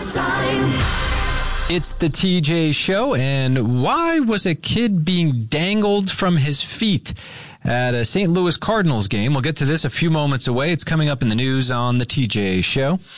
It's the TJ Show, and why was a kid being dangled from his feet at a St. Louis Cardinals game? We'll get to this a few moments away. It's coming up in the news on the TJ Show.